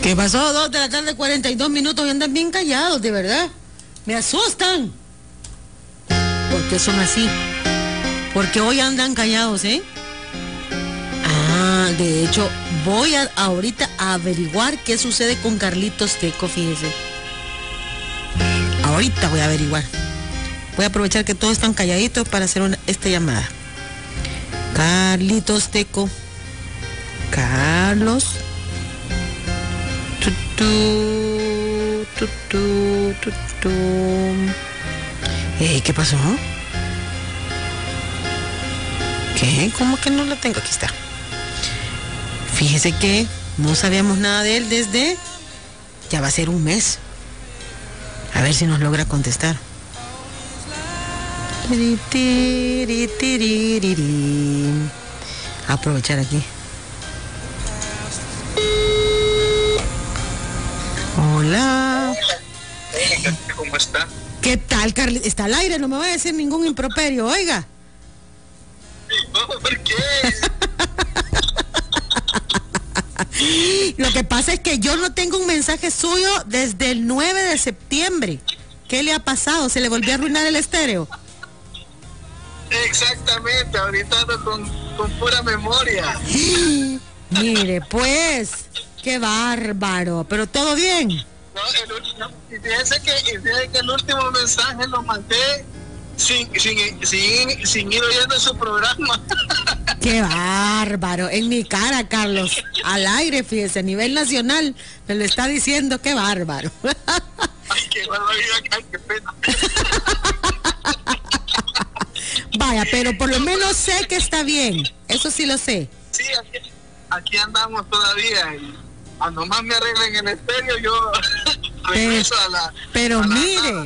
¿Qué pasó? 2 de la tarde, 42 minutos y andan bien callados, de verdad. Me asustan. ¿Por qué son así? Porque hoy andan callados, ¿eh? Ah, de hecho, voy ahorita a averiguar qué sucede con Carlitos Teco, fíjese. Ahorita voy a averiguar. Voy a aprovechar que todos están calladitos para hacer esta llamada. Carlitos Teco. Carlos. ¿Qué pasó? ¿Qué? ¿Cómo que no la tengo? Aquí está. Fíjese que no sabíamos nada de él desde... Ya va a ser un mes. A ver si nos logra contestar. Aprovechar aquí. Hola. ¿Cómo está? ¿Qué tal, Carly? Está al aire, no me va a decir ningún improperio, oiga. ¿Por qué? Lo que pasa es que yo no tengo un mensaje suyo desde el 9 de septiembre. ¿Qué le ha pasado? ¿Se le volvió a arruinar el estéreo? Exactamente, ahorita ando con pura memoria. Mire, pues, qué bárbaro, pero todo bien. No, y fíjense que el último mensaje lo mandé sin ir oyendo su programa. Qué bárbaro, en mi cara, Carlos, al aire, fíjese, a nivel nacional, me lo está diciendo, qué bárbaro. Ay, qué barbaridad, ay, qué pena. Vaya, pero por lo menos sé que está bien, eso sí lo sé. Sí, aquí andamos todavía y a nomás me arreglen el estéreo, yo regreso Pero mire,